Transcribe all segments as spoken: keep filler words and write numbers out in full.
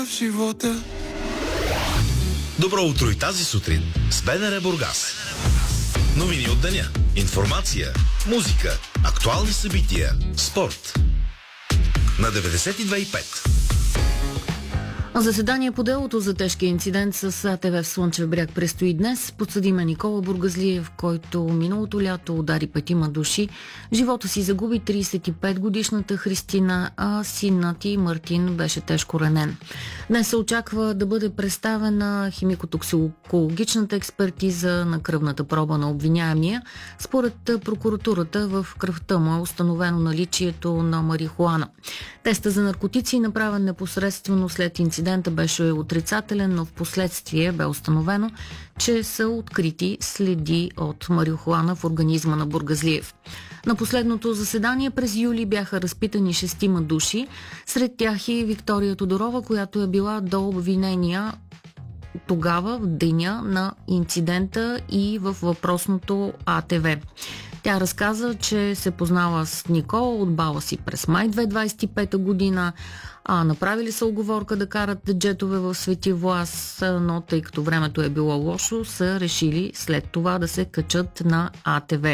в живота. Добро утро и тази сутрин с БНР Бургас. Новини от деня, информация, музика, актуални събития, спорт. На деветдесет и две и пет. Заседание по делото за тежкия инцидент с АТВ в Слънчев бряг предстои днес. Подсъдим е Никола Бургазлиев, който миналото лято удари петима души. Живота си загуби тридесет и пет годишната Христина, а синът и Мартин беше тежко ранен. Днес се очаква да бъде представена химико-токсикологичната експертиза на кръвната проба на обвиняемия. Според прокуратурата в кръвта му е установено наличието на марихуана. Теста за наркотици, направен непосредствено след инцидент, Инцидентът беше отрицателен, но в последствие бе установено, че са открити следи от марихуана в организма на Бургазлиев. На последното заседание през юли бяха разпитани шестима души, сред тях и Виктория Тодорова, която е била до обвинения тогава, в деня на инцидента и в въпросното А Т В. Тя разказа, че се познава с Никола от баба си през май две хиляди двадесет и пета година, а направили са уговорка да карат джетове в Свети Влас, но тъй като времето е било лошо, са решили след това да се качат на А Т В.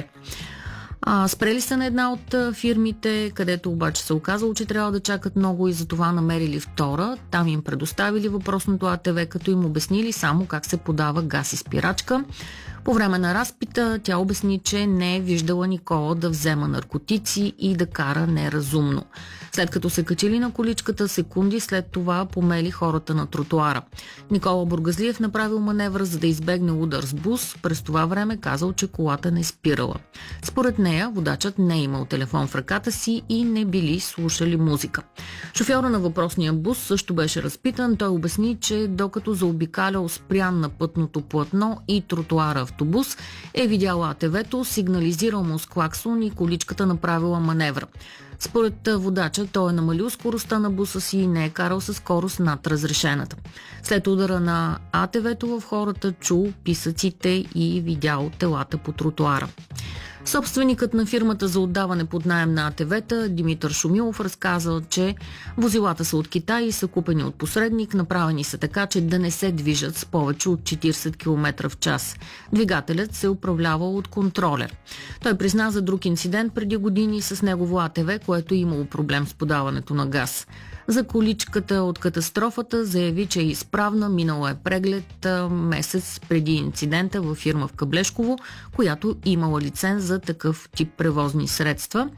А, спрели са на една от фирмите, където обаче се оказало, че трябва да чакат много и затова намерили втора. Там им предоставили въпросното А Т В, като им обяснили само как се подава газ и спирачка. По време на разпита тя обясни, че не е виждала Никола да взема наркотици и да кара неразумно. След като се качили на количката, секунди след това помели хората на тротуара. Никола Бургазлиев направил маневра, за да избегне удар с бус. През това време казал, че колата не спирала. Според нея, водачът не е имал телефон в ръката си и не били слушали музика. Шофьора на въпросния бус също беше разпитан. Той обясни, че докато заобикалял спрян на пътното платно и тротуара автобус, е видял А Т В-то, сигнализирал му с клаксон и количката направила маневра. Според водача, той е намалил скоростта на буса си и не е карал със скорост над разрешената. След удара на А Т В-то в хората чул писъците и видял телата по тротуара. Собственикът на фирмата за отдаване под наем на А Т В-та, Димитър Шумилов, разказал, че возилата са от Китай и са купени от посредник, направени са така, че да не се движат с повече от четиридесет километра в час. Двигателят се управлява от контролер. Той призна за друг инцидент преди години с негово А Т В, което е имало проблем с подаването на газ. За количката от катастрофата заяви, че е изправна, минала е преглед а, месец преди инцидента във фирма в Каблешково, която имала лиценз за такъв тип превозни средства.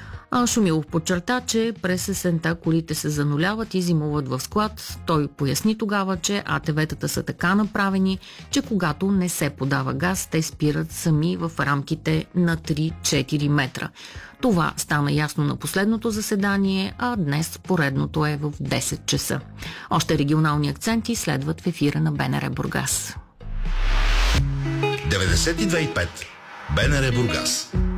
А Шумилов подчерта, че през есента колите се зануляват и зимуват в склад. Той поясни тогава, че А Т В-тата са така направени, че когато не се подава газ, те спират сами в рамките на три-четири метра. Това стана ясно на последното заседание, а днес поредното е в десет часа. Още регионални акценти следват в ефира на БНР Бургас. деветдесет и две и пет. БНР Бургас.